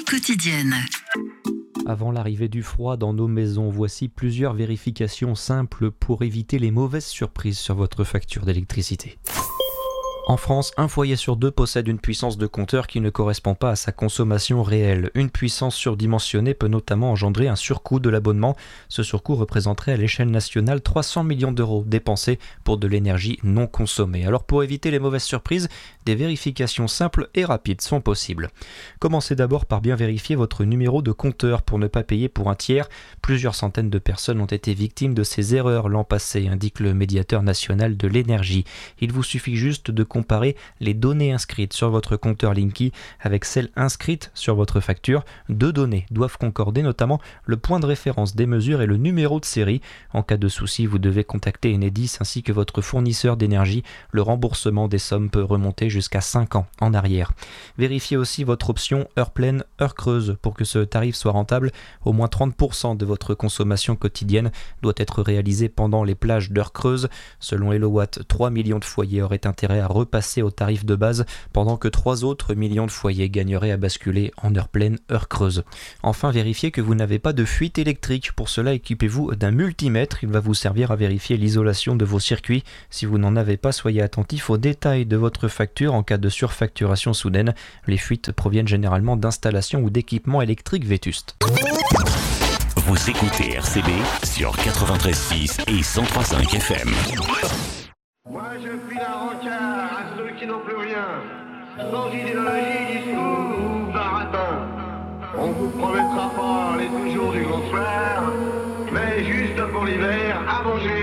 vie quotidienne. Avant l'arrivée du froid dans nos maisons, voici plusieurs vérifications simples pour éviter les mauvaises surprises sur votre facture d'électricité. En France, un foyer sur deux possède une puissance de compteur qui ne correspond pas à sa consommation réelle. Une puissance surdimensionnée peut notamment engendrer un surcoût de l'abonnement. Ce surcoût représenterait à l'échelle nationale 300 millions d'euros dépensés pour de l'énergie non consommée. Alors pour éviter les mauvaises surprises, des vérifications simples et rapides sont possibles. Commencez d'abord par bien vérifier votre numéro de compteur pour ne pas payer pour un tiers. Plusieurs centaines de personnes ont été victimes de ces erreurs l'an passé, indique le médiateur national de l'énergie. Il vous suffit juste de comparer les données inscrites sur votre compteur Linky avec celles inscrites sur votre facture. Deux données doivent concorder, notamment le point de référence des mesures et le numéro de série. En cas de souci, vous devez contacter Enedis ainsi que votre fournisseur d'énergie. Le remboursement des sommes peut remonter jusqu'à 5 ans en arrière. Vérifiez aussi votre option heure pleine, heure creuse. Pour que ce tarif soit rentable, au moins 30% de votre consommation quotidienne doit être réalisée pendant les plages d'heure creuse. Selon Elowatt, 3 millions de foyers auraient intérêt à repasser au tarif de base, pendant que 3 autres millions de foyers gagneraient à basculer en heure pleine, heure creuse. Enfin, vérifiez que vous n'avez pas de fuite électrique. Pour cela, équipez-vous d'un multimètre. Il va vous servir à vérifier l'isolation de vos circuits. Si vous n'en avez pas, soyez attentif aux détails de votre facture en cas de surfacturation soudaine. Les fuites proviennent généralement d'installations ou d'équipements électriques vétustes. Vous écoutez RCB sur 93.6 et 103.5 FM. Moi je fuis la rancard à ceux qui n'ont plus rien, sans idéologie, discours ou baratin. On vous promettra pas les toujours du grand soir, mais juste pour l'hiver, à manger